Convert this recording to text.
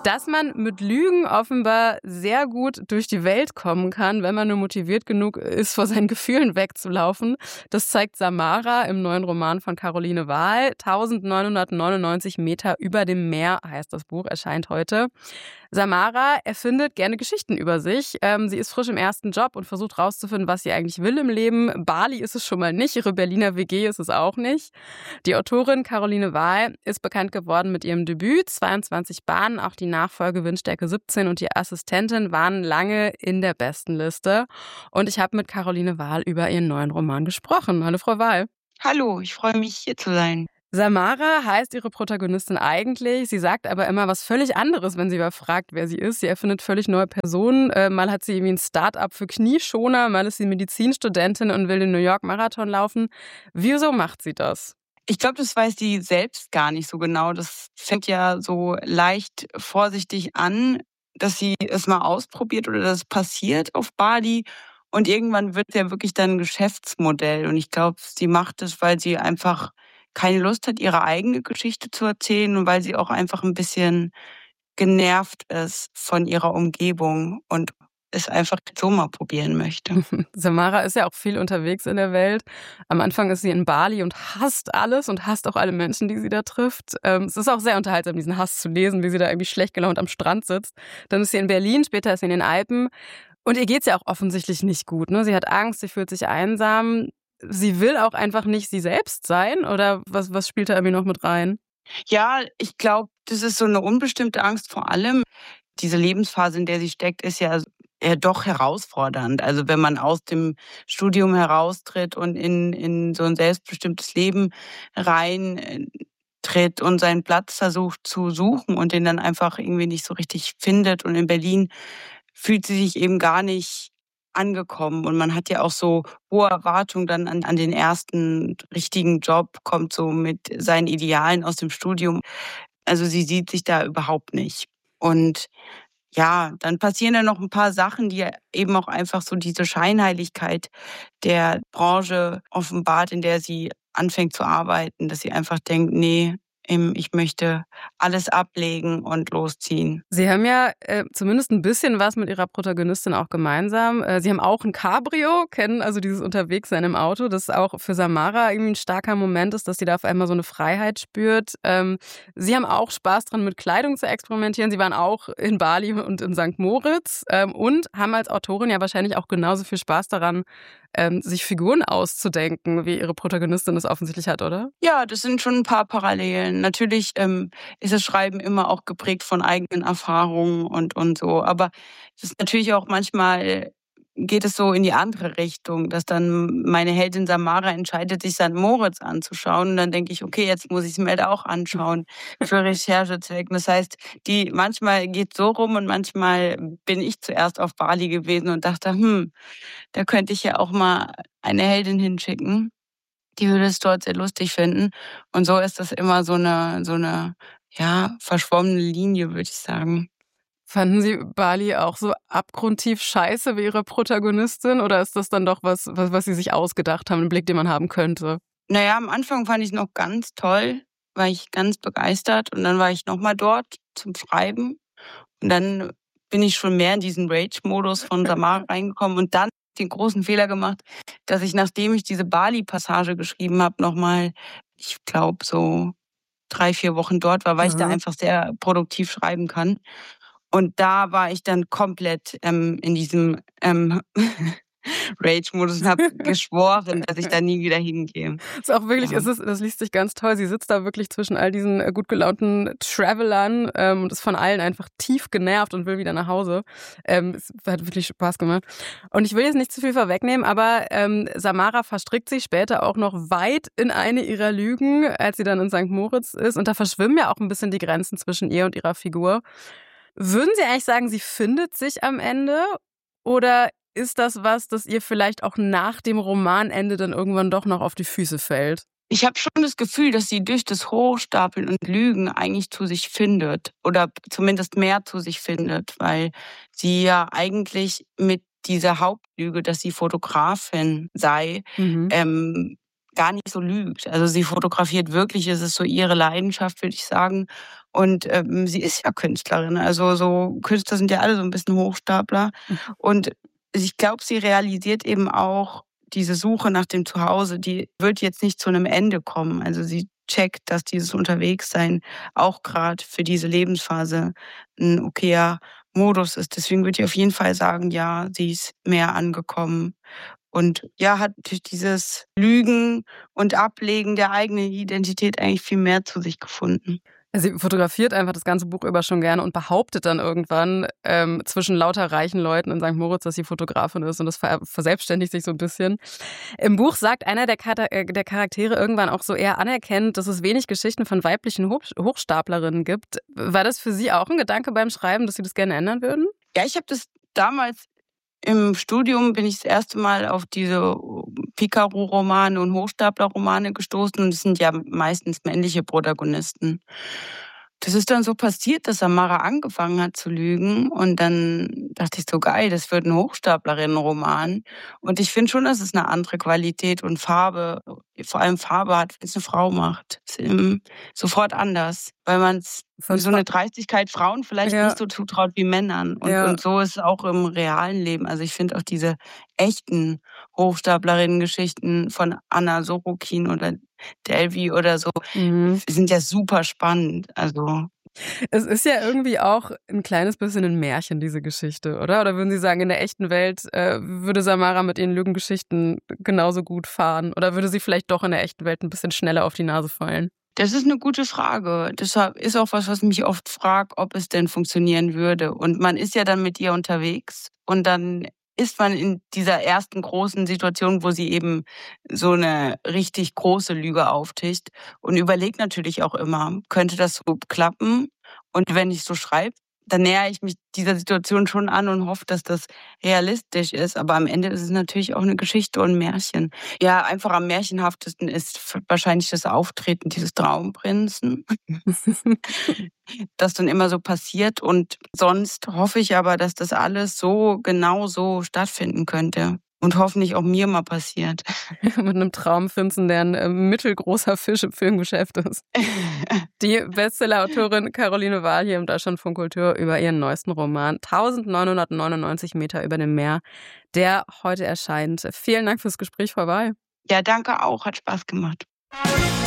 Dass man mit Lügen offenbar sehr gut durch die Welt kommen kann, wenn man nur motiviert genug ist, vor seinen Gefühlen wegzulaufen. Das zeigt Samara im neuen Roman von Caroline Wahl. 1999 Meter über dem Meer heißt das Buch, erscheint heute. Samara erfindet gerne Geschichten über sich. Sie ist frisch im ersten Job und versucht rauszufinden, was sie eigentlich will im Leben. Bali ist es schon mal nicht, ihre Berliner WG ist es auch nicht. Die Autorin Caroline Wahl ist bekannt geworden mit ihrem Debüt 22 Bahnen. Auch die Nachfolge Windstärke 17 und die Assistentin waren lange in der Bestenliste. Und ich habe mit Caroline Wahl über ihren neuen Roman gesprochen. Hallo Frau Wahl. Hallo, ich freue mich, hier zu sein. Samara heißt ihre Protagonistin eigentlich. Sie sagt aber immer was völlig anderes, wenn sie überfragt, wer sie ist. Sie erfindet völlig neue Personen. Mal hat sie irgendwie ein Start-up für Knieschoner, mal ist sie Medizinstudentin und will den New York Marathon laufen. Wieso macht sie das? Ich glaube, das weiß sie selbst gar nicht so genau. Das fängt ja so leicht vorsichtig an, dass sie es mal ausprobiert oder dass es passiert auf Bali. Und irgendwann wird es ja wirklich dann ein Geschäftsmodell. Und ich glaube, sie macht es, weil sie einfach keine Lust hat, ihre eigene Geschichte zu erzählen und weil sie auch einfach ein bisschen genervt ist von ihrer Umgebung und es einfach so mal probieren möchte. Samara ist ja auch viel unterwegs in der Welt. Am Anfang ist sie in Bali und hasst alles und hasst auch alle Menschen, die sie da trifft. Es ist auch sehr unterhaltsam, diesen Hass zu lesen, wie sie da irgendwie schlecht gelaunt am Strand sitzt. Dann ist sie in Berlin, später ist sie in den Alpen. Und ihr geht's ja auch offensichtlich nicht gut, ne? Sie hat Angst, sie fühlt sich einsam. Sie will auch einfach nicht sie selbst sein, oder was spielt da irgendwie noch mit rein? Ja, ich glaube, das ist so eine unbestimmte Angst vor allem. Diese Lebensphase, in der sie steckt, ist ja doch herausfordernd. Also wenn man aus dem Studium heraustritt und in so ein selbstbestimmtes Leben reintritt und seinen Platz versucht zu suchen und den dann einfach irgendwie nicht so richtig findet. Und in Berlin fühlt sie sich eben gar nicht angekommen. Und man hat ja auch so hohe Erwartungen dann an den ersten richtigen Job, kommt so mit seinen Idealen aus dem Studium. Also sie sieht sich da überhaupt nicht. Und ja, dann passieren da noch ein paar Sachen, die ja eben auch einfach so diese Scheinheiligkeit der Branche offenbart, in der sie anfängt zu arbeiten, dass sie einfach denkt: „Ne, ich möchte alles ablegen und losziehen.“ Sie haben ja zumindest ein bisschen was mit ihrer Protagonistin auch gemeinsam. Sie haben auch ein Cabrio, kennen also dieses Unterwegssein im Auto, das auch für Samara irgendwie ein starker Moment ist, dass sie da auf einmal so eine Freiheit spürt. Sie haben auch Spaß dran, mit Kleidung zu experimentieren. Sie waren auch in Bali und in St. Moritz, und haben als Autorin ja wahrscheinlich auch genauso viel Spaß daran, sich Figuren auszudenken, wie ihre Protagonistin es offensichtlich hat, oder? Ja, das sind schon ein paar Parallelen. Natürlich, ist das Schreiben immer auch geprägt von eigenen Erfahrungen und so. Aber es ist natürlich auch manchmal geht es so in die andere Richtung, dass dann meine Heldin Samara entscheidet, sich St. Moritz anzuschauen. Und dann denke ich: „Okay, jetzt muss ich's mir halt auch anschauen für Recherchezwecken.“ Das heißt, die manchmal geht's so rum und manchmal bin ich zuerst auf Bali gewesen und dachte: da könnte ich ja auch mal eine Heldin hinschicken. Die würde es dort sehr lustig finden. Und so ist das immer so eine, ja, verschwommene Linie, würde ich sagen. Fanden Sie Bali auch so abgrundtief scheiße wie Ihre Protagonistin, oder ist das dann doch was Sie sich ausgedacht haben, 'n Blick, den man haben könnte? Na ja, am Anfang fand ich's noch ganz toll, war ich ganz begeistert und dann war ich noch mal dort zum Schreiben und dann bin ich schon mehr in diesen Rage-Modus von Samar reingekommen und dann den großen Fehler gemacht, dass ich, nachdem ich diese Bali-Passage geschrieben habe, noch mal, ich glaube, so 3, 4 Wochen dort war, weil ich da Mhm. einfach sehr produktiv schreiben kann. Und da war ich dann komplett, in diesem, Rage-Modus und habe geschworen, dass ich da nie wieder hingehe. Ist auch wirklich Ja. das liest sich ganz toll. Sie sitzt da wirklich zwischen all diesen, gut gelaunten Travelern, und ist von allen einfach tief genervt und will wieder nach Hause. Es hat wirklich Spaß gemacht. Und ich will jetzt nicht zu viel vorwegnehmen, aber, Samara verstrickt sich später auch noch weit in eine ihrer Lügen, als sie dann in St. Moritz ist. Und da verschwimmen ja auch ein bisschen die Grenzen zwischen ihr und ihrer Figur. Würden Sie eigentlich sagen, sie findet sich am Ende? Oder ist das was, das ihr vielleicht auch nach dem Romanende dann irgendwann doch noch auf die Füße fällt? Ich habe schon das Gefühl, dass sie durch das Hochstapeln und Lügen eigentlich zu sich findet oder zumindest mehr zu sich findet, weil sie ja eigentlich mit dieser Hauptlüge, dass sie Fotografin sei, Mhm. gar nicht so lügt. Also sie fotografiert wirklich, es ist so ihre Leidenschaft, würde ich sagen. Und sie ist ja Künstlerin. Also so Künstler sind ja alle so ein bisschen Hochstapler. Und ich glaube, sie realisiert eben auch, diese Suche nach dem Zuhause, die wird jetzt nicht zu einem Ende kommen. Also sie checkt, dass dieses Unterwegssein auch gerade für diese Lebensphase ein okayer Modus ist. Deswegen würde ich auf jeden Fall sagen, ja, sie ist mehr angekommen und ja, hat durch dieses Lügen und Ablegen der eigenen Identität eigentlich viel mehr zu sich gefunden. Sie fotografiert einfach das ganze Buch über schon gerne und behauptet dann irgendwann zwischen lauter reichen Leuten in St. Moritz, dass sie Fotografin ist und das verselbstständigt sich so ein bisschen. Im Buch sagt einer der Charaktere irgendwann auch so eher anerkennend, dass es wenig Geschichten von weiblichen Hochstaplerinnen gibt. War das für Sie auch ein Gedanke beim Schreiben, dass Sie das gerne ändern würden? Ja, ich habe das damals im Studium bin ich das erste Mal auf diese Picaro-Romane und Hochstapler-Romane gestoßen und es sind ja meistens männliche Protagonisten. Das ist dann so passiert, dass Samara angefangen hat zu lügen und dann dachte ich so, geil, das wird ein Hochstaplerinnen-Roman. Und ich finde schon, dass es eine andere Qualität und Farbe, vor allem Farbe hat, wenn es eine Frau macht. Ist sofort anders, weil man so eine Dreistigkeit Frauen vielleicht nicht so zutraut wie Männern. Und so ist es auch im realen Leben. Also ich finde auch diese echten Hochstaplerinnen-Geschichten von Anna Sorokin oder Delvey oder so, sind ja super spannend. Also es ist ja irgendwie auch ein kleines bisschen ein Märchen, diese Geschichte, oder? Oder würden Sie sagen, in der echten Welt würde Samara mit ihren Lügengeschichten genauso gut fahren? Oder würde sie vielleicht doch in der echten Welt ein bisschen schneller auf die Nase fallen? das ist eine gute Frage. Deshalb ist auch was mich oft fragt, ob es denn funktionieren würde. Und man ist ja dann mit ihr unterwegs und dann ist man in dieser ersten großen Situation, wo sie eben so eine richtig große Lüge auftischt und überlegt natürlich auch immer, könnte das so klappen? Und wenn ich so schreibe, dann nähere ich mich dieser Situation schon an und hoffe, dass das realistisch ist. Aber am Ende ist es natürlich auch eine Geschichte und ein Märchen. Ja, einfach am märchenhaftesten ist wahrscheinlich das Auftreten dieses Traumprinzen, das dann immer so passiert. Und sonst hoffe ich aber, dass das alles so genau so stattfinden könnte. Und hoffentlich auch mir mal passiert. Mit einem Traumprinzen, der ein mittelgroßer Fisch im Filmgeschäft ist. Die Bestseller-Autorin Caroline Wahl hier im Deutschlandfunk Kultur über ihren neuesten Roman 1999 Meter über dem Meer, der heute erscheint. Vielen Dank fürs Gespräch, Frau Wahl. Ja, danke auch. Hat Spaß gemacht.